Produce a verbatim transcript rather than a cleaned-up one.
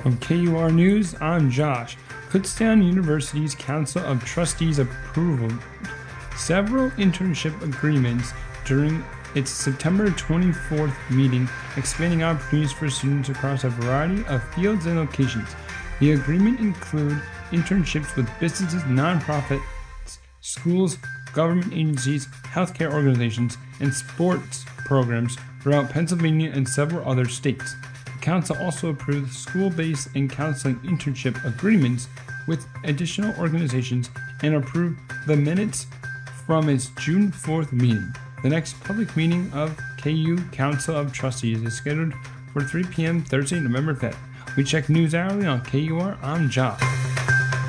From K U R News, I'm Josh. Kutztown University's Council of Trustees approved several internship agreements during its September twenty-fourth meeting, expanding opportunities for students across a variety of fields and locations. The agreement include internships with businesses, nonprofits, schools, government agencies, healthcare organizations, and sports programs throughout Pennsylvania and several other states. The council also approved school-based and counseling internship agreements with additional organizations and approved the minutes from its June fourth meeting. The next public meeting of K U Council of Trustees is scheduled for three p.m. Thursday, November fifth. We check news hourly on K U R. I'm Josh.